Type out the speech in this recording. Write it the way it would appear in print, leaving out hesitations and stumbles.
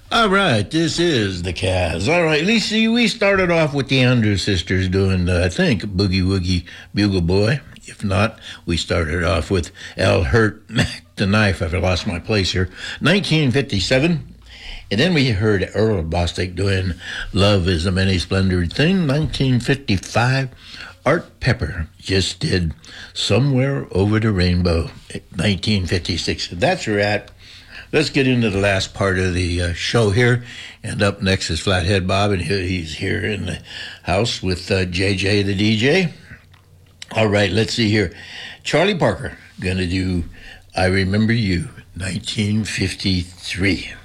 All right, this is the Caz. All right, Lisa, we started off with the Andrews Sisters doing, I think, Boogie Woogie Bugle Boy. If not, we started off with Al Hurt Mac the Knife. I've lost my place here. 1957. And then we heard Earl Bostic doing Love is a Many Splendored Thing. 1955. Art Pepper just did Somewhere Over the Rainbow. 1956. That's where we're at. Let's get into the last part of the show here. And up next is Flathead Bob, and he's here in the house with JJ the DJ. All right, let's see here. Charlie Parker going to do I Remember You, 1953.